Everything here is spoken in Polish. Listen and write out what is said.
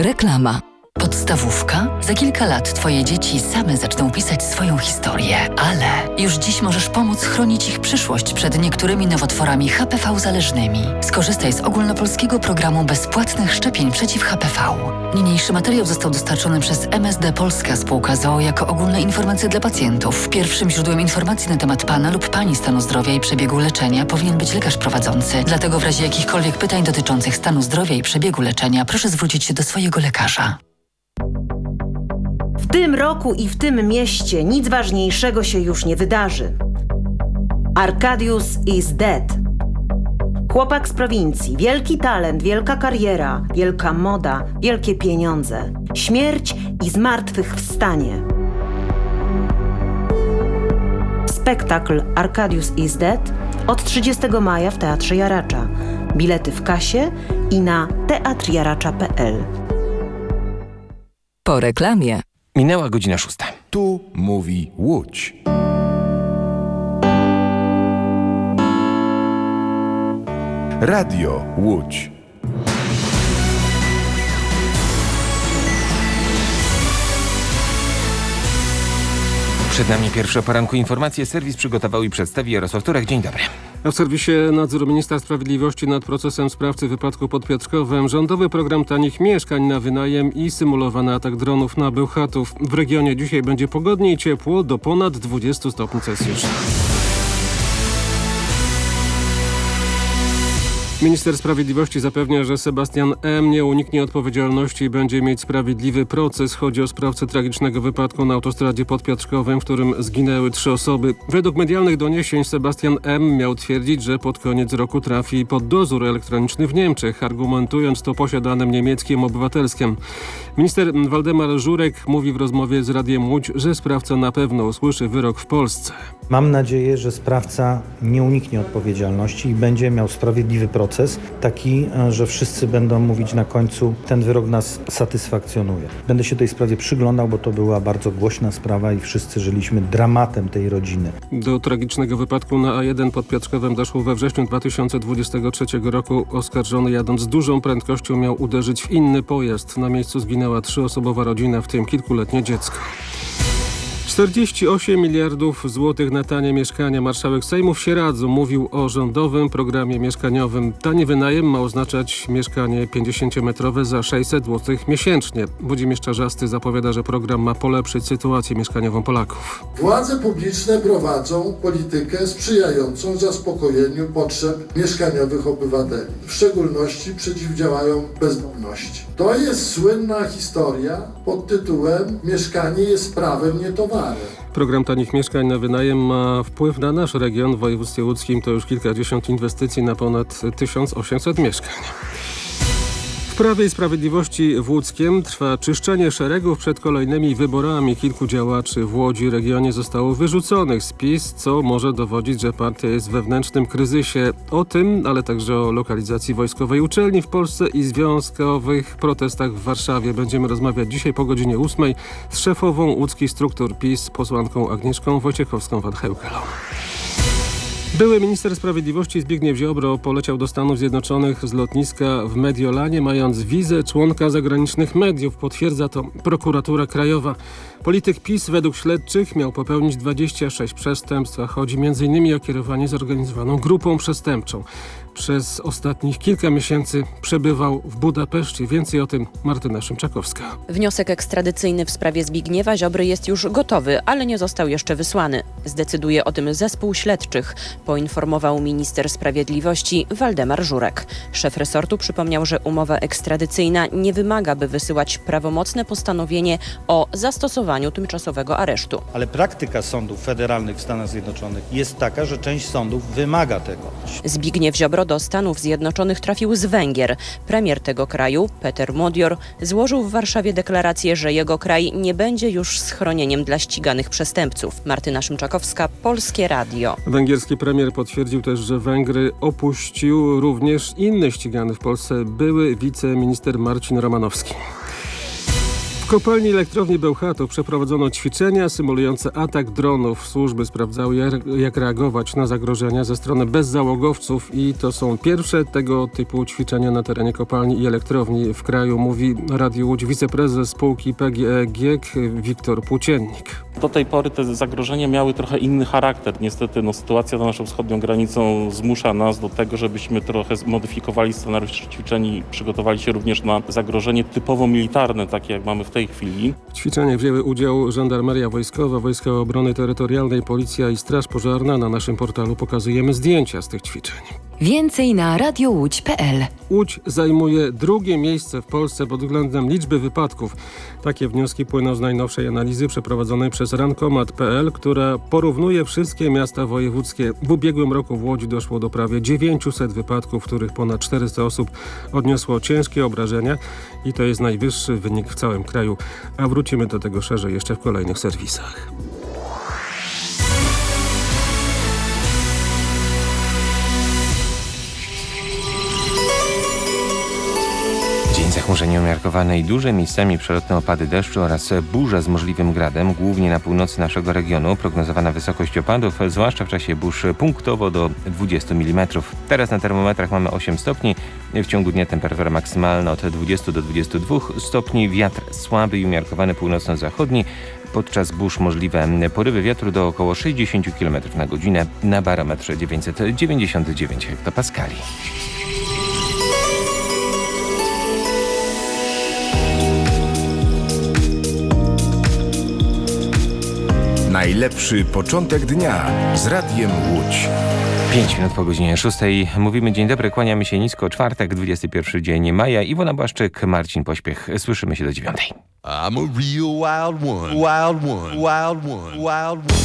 Reklama. Podstawówka? Za kilka lat Twoje dzieci same zaczną pisać swoją historię, ale już dziś możesz pomóc chronić ich przyszłość przed niektórymi nowotworami HPV zależnymi. Skorzystaj z ogólnopolskiego programu bezpłatnych szczepień przeciw HPV. Niniejszy materiał został dostarczony przez MSD Polska Spółka z o.o. jako ogólne informacje dla pacjentów. Pierwszym źródłem informacji na temat Pana lub Pani stanu zdrowia i przebiegu leczenia powinien być lekarz prowadzący. Dlatego w razie jakichkolwiek pytań dotyczących stanu zdrowia i przebiegu leczenia proszę zwrócić się do swojego lekarza. W tym roku i w tym mieście nic ważniejszego się już nie wydarzy. Arkadiusz is dead. Chłopak z prowincji, wielki talent, wielka kariera, wielka moda, wielkie pieniądze, śmierć i zmartwychwstanie. Spektakl Arkadiusz is dead od 30 maja w Teatrze Jaracza. Bilety w kasie i na teatrjaracza.pl. Po reklamie. Minęła godzina 6. Tu mówi Łódź. Radio Łódź. Przed nami pierwsze o poranku informacje. Serwis przygotował i przedstawi Jarosław Turek. Dzień dobry. A w serwisie nadzór ministra sprawiedliwości nad procesem sprawcy wypadku pod Piotrkowem, rządowy program tanich mieszkań na wynajem i symulowany atak dronów na Bełchatów. W regionie dzisiaj będzie pogodnie i ciepło do ponad 20 stopni Celsjusza. Minister Sprawiedliwości zapewnia, że Sebastian M. nie uniknie odpowiedzialności i będzie mieć sprawiedliwy proces. Chodzi o sprawcę tragicznego wypadku na autostradzie pod Piotrkowem, w którym zginęły 3 osoby. Według medialnych doniesień Sebastian M. miał twierdzić, że pod koniec roku trafi pod dozór elektroniczny w Niemczech, argumentując to posiadanym niemieckim obywatelskiem. Minister Waldemar Żurek mówi w rozmowie z Radiem Łódź, że sprawca na pewno usłyszy wyrok w Polsce. Mam nadzieję, że sprawca nie uniknie odpowiedzialności i będzie miał sprawiedliwy proces, taki, że wszyscy będą mówić na końcu, ten wyrok nas satysfakcjonuje. Będę się tej sprawie przyglądał, bo to była bardzo głośna sprawa i wszyscy żyliśmy dramatem tej rodziny. Do tragicznego wypadku na A1 pod Piotrkowem doszło we wrześniu 2023 roku. Oskarżony jadąc z dużą prędkością miał uderzyć w inny pojazd. Na miejscu zginęła 3-osobowa rodzina, w tym kilkuletnie dziecko. 48 miliardów złotych na tanie mieszkania. Marszałek Sejmu w Sieradzu mówił o rządowym programie mieszkaniowym. Tani wynajem ma oznaczać mieszkanie 50-metrowe za 600 zł miesięcznie. Włodzimierz Czarzasty zapowiada, że program ma polepszyć sytuację mieszkaniową Polaków. Władze publiczne prowadzą politykę sprzyjającą zaspokojeniu potrzeb mieszkaniowych obywateli. W szczególności przeciwdziałają bezdomności. To jest słynna historia pod tytułem „Mieszkanie jest prawem, nie towarem”. Program tanich mieszkań na wynajem ma wpływ na nasz region. W województwie łódzkim to już kilkadziesiąt inwestycji na ponad 1800 mieszkań. W Prawie i Sprawiedliwości w Łódzkiem trwa czyszczenie szeregów przed kolejnymi wyborami. Kilku działaczy w Łodzi regionie zostało wyrzuconych z PiS, co może dowodzić, że partia jest w wewnętrznym kryzysie. O tym, ale także o lokalizacji wojskowej uczelni w Polsce i związkowych protestach w Warszawie będziemy rozmawiać dzisiaj po godzinie 8 z szefową łódzkich struktur PiS, posłanką Agnieszką Wojciechowską-Van Heukelą. Były minister sprawiedliwości Zbigniew Ziobro poleciał do Stanów Zjednoczonych z lotniska w Mediolanie, mając wizę członka zagranicznych mediów. Potwierdza to prokuratura krajowa. Polityk PiS według śledczych miał popełnić 26 przestępstw, a chodzi m.in. o kierowanie zorganizowaną grupą przestępczą. Przez ostatnich kilka miesięcy przebywał w Budapeszcie. Więcej o tym Martyna Szymczakowska. Wniosek ekstradycyjny w sprawie Zbigniewa Ziobry jest już gotowy, ale nie został jeszcze wysłany. Zdecyduje o tym zespół śledczych, poinformował minister sprawiedliwości Waldemar Żurek. Szef resortu przypomniał, że umowa ekstradycyjna nie wymaga, by wysyłać prawomocne postanowienie o zastosowaniu tymczasowego aresztu. Ale praktyka sądów federalnych w Stanach Zjednoczonych jest taka, że część sądów wymaga tego. Zbigniew Ziobro do Stanów Zjednoczonych trafił z Węgier. Premier tego kraju, Peter Modior, złożył w Warszawie deklarację, że jego kraj nie będzie już schronieniem dla ściganych przestępców. Martyna Szymczakowska, Polskie Radio. Węgierski premier potwierdził też, że Węgry opuścił również inny ścigany w Polsce były wiceminister Marcin Romanowski. W kopalni elektrowni Bełchatów przeprowadzono ćwiczenia symulujące atak dronów. Służby sprawdzały, jak reagować na zagrożenia ze strony bezzałogowców i to są pierwsze tego typu ćwiczenia na terenie kopalni i elektrowni w kraju, mówi Radiu Łódź wiceprezes spółki PGE GiEK Wiktor Płóciennik. Do tej pory te zagrożenia miały trochę inny charakter. Niestety sytuacja za naszą wschodnią granicą zmusza nas do tego, żebyśmy trochę zmodyfikowali scenariusz ćwiczeń i przygotowali się również na zagrożenie typowo militarne, takie jak mamy w tej chwili. W ćwiczeniach wzięły udział Żandarmeria Wojskowa, Wojska Obrony Terytorialnej, Policja i Straż Pożarna. Na naszym portalu pokazujemy zdjęcia z tych ćwiczeń. Więcej na radiołódź.pl. Łódź zajmuje drugie miejsce w Polsce pod względem liczby wypadków. Takie wnioski płyną z najnowszej analizy przeprowadzonej przez rankomat.pl, która porównuje wszystkie miasta wojewódzkie. W ubiegłym roku w Łodzi doszło do prawie 900 wypadków, w których ponad 400 osób odniosło ciężkie obrażenia i to jest najwyższy wynik w całym kraju. A wrócimy do tego szerzej jeszcze w kolejnych serwisach. Dzień zachmurzenie umiarkowane i duże, miejscami przelotne opady deszczu oraz burza z możliwym gradem, głównie na północy naszego regionu. Prognozowana wysokość opadów, zwłaszcza w czasie burz, punktowo do 20 mm. Teraz na termometrach mamy 8 stopni. W ciągu dnia temperatura maksymalna od 20 do 22 stopni. Wiatr słaby i umiarkowany północno-zachodni. Podczas burz możliwe porywy wiatru do około 60 km na godzinę. Na barometrze 999 hektopaskali. Najlepszy początek dnia z Radiem Łódź. 5 minut po godzinie 6. Mówimy dzień dobry, kłaniamy się nisko. Czwartek, 21 dzień maja. Iwona Błaszczyk, Marcin Pośpiech. Słyszymy się do 9. I'm a real wild one. Wild one. Wild one. Wild one.